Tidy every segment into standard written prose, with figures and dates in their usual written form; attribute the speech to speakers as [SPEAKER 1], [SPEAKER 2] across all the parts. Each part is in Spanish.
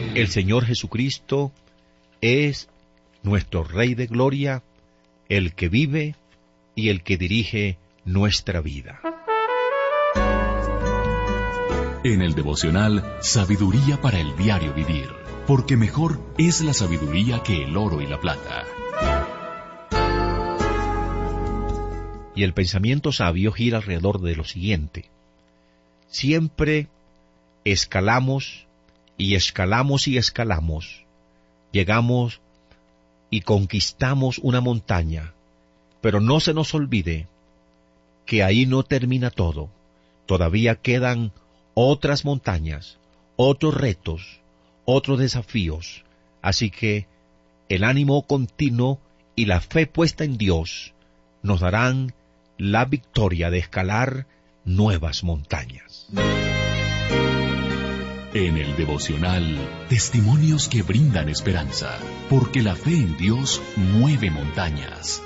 [SPEAKER 1] El Señor Jesucristo es nuestro Rey de Gloria, el que vive y el que dirige nuestra vida.
[SPEAKER 2] En el devocional, sabiduría para el diario vivir, porque mejor es la sabiduría que el oro y la plata.
[SPEAKER 1] Y el pensamiento sabio gira alrededor de lo siguiente: siempre escalamos y escalamos y escalamos, llegamos y conquistamos una montaña, pero no se nos olvide que ahí no termina todo. Todavía quedan otras montañas, otros retos, otros desafíos. Así que el ánimo continuo y la fe puesta en Dios nos darán la victoria de escalar nuevas montañas.
[SPEAKER 2] En el devocional, testimonios que brindan esperanza, porque la fe en Dios mueve montañas.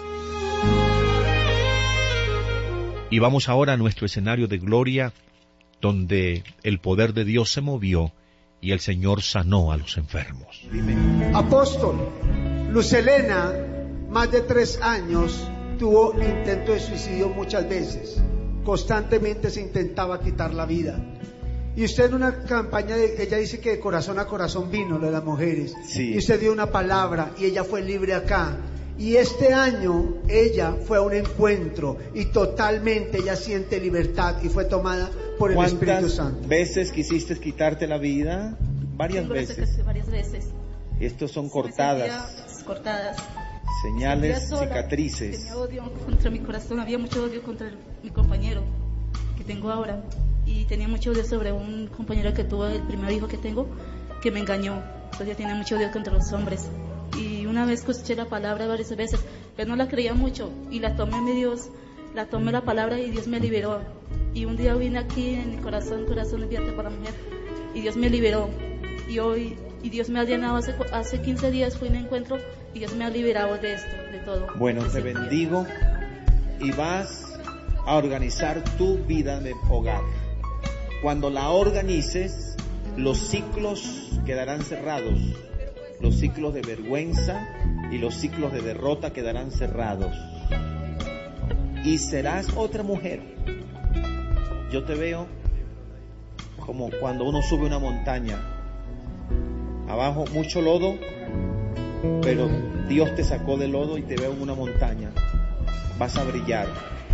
[SPEAKER 1] Y vamos ahora a nuestro escenario de gloria, donde el poder de Dios se movió y el Señor sanó a los enfermos.
[SPEAKER 3] Apóstol, Luz Helena, más de 3 años, tuvo intento de suicidio muchas veces. Constantemente se intentaba quitar la vida. Y usted en una campaña, ella dice que de corazón a corazón vino lo de las mujeres.
[SPEAKER 4] Sí.
[SPEAKER 3] Y usted dio una palabra y ella fue libre acá. Y este año ella fue a un encuentro y totalmente ella siente libertad y fue tomada por el Espíritu Santo.
[SPEAKER 4] ¿Cuántas veces quisiste quitarte la vida? Varias veces.
[SPEAKER 5] Varias veces.
[SPEAKER 4] Estos son cortadas.
[SPEAKER 5] Cortadas.
[SPEAKER 4] Señales,
[SPEAKER 5] sola,
[SPEAKER 4] cicatrices.
[SPEAKER 5] tenía odio contra mi corazón, había mucho odio contra mi compañero que tengo ahora. Y tenía mucho odio sobre un compañero que tuvo el primer hijo que tengo, que me engañó. Entonces yo tenía mucho odio contra los hombres. Y una vez escuché la palabra varias veces, pero no la creía mucho. Y la tomé la palabra y Dios me liberó. Y un día vine aquí en mi corazón enviarte para la mujer. Y Dios me liberó. Y Dios me ha llenado hace 15 días fui a un encuentro y Dios me ha liberado de esto, de todo.
[SPEAKER 4] Bueno, te bendigo y vas a organizar tu vida de hogar. Cuando la organices, los ciclos quedarán cerrados. Los ciclos de vergüenza y los ciclos de derrota quedarán cerrados. Y serás otra mujer. Yo te veo como cuando uno sube una montaña. Abajo mucho lodo, pero Dios te sacó del lodo y te veo en una montaña. Vas a brillar.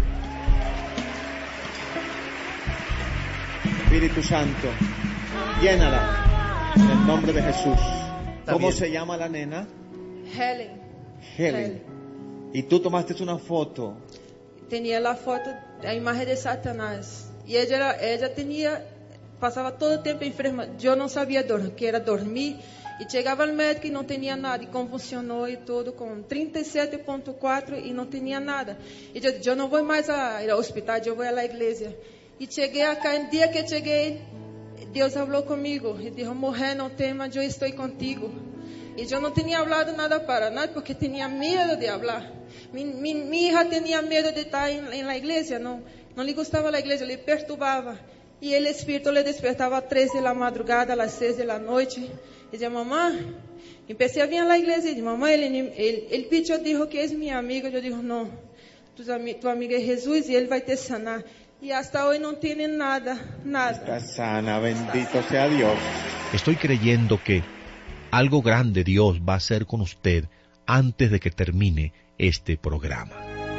[SPEAKER 4] Espíritu Santo, llénala en el nombre de Jesús. ¿Cómo se llama la nena? Helen. Y tú tomaste una foto.
[SPEAKER 6] Tenía la foto, la imagen de Satanás. Y ella pasaba todo el tiempo enferma. Yo no sabía que era dormir. Y llegaba al médico y no tenía nada. Y convulsionó y todo con 37.4 y no tenía nada. Y yo no voy más a ir al hospital, yo voy a la iglesia. Y llegué acá, el día que llegué, Dios habló conmigo y dijo: mujer, no temas, yo estoy contigo. Y yo no tenía hablado nada para nada porque tenía miedo de hablar. Mi hija tenía miedo de estar en la iglesia, no le gustaba la iglesia, le perturbaba. Y el Espíritu le despertaba a 3 de la madrugada, a las 6 de la noche. Y decía: mamá, empecé a venir a la iglesia y dije: mamá, el bicho dijo que es mi amigo. Yo digo: no, tu amigo es Jesús y él va a te sanar. Y hasta hoy no tiene nada.
[SPEAKER 4] Está sana, bendito sea Dios.
[SPEAKER 1] Estoy creyendo que algo grande Dios va a hacer con usted antes de que termine este programa.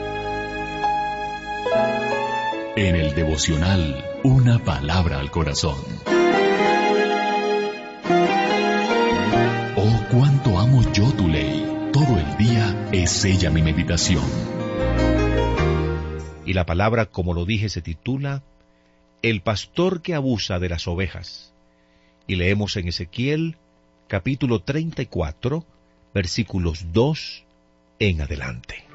[SPEAKER 2] En el devocional, una palabra al corazón. Oh, cuánto amo yo tu ley. Todo el día es ella mi meditación.
[SPEAKER 1] Y la palabra, como lo dije, se titula El pastor que abusa de las ovejas. Y leemos en Ezequiel, capítulo 34, versículos 2 en adelante.